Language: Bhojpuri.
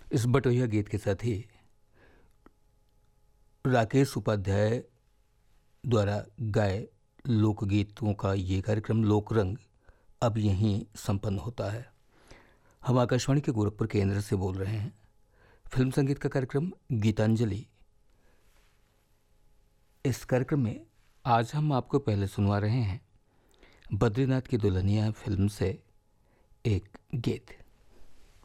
इस बटोहिया गीत के साथ ही राकेश उपाध्याय द्वारा गाए लोकगीतों का ये कार्यक्रम लोकरंग अब यहीं संपन्न होता है। हम आकाशवाणी के गोरखपुर केंद्र से बोल रहे हैं। फिल्म संगीत का कार्यक्रम गीतांजलि। इस कार्यक्रम में आज हम आपको पहले सुनवा रहे हैं बद्रीनाथ की दुल्हनिया फिल्म से एक गीत।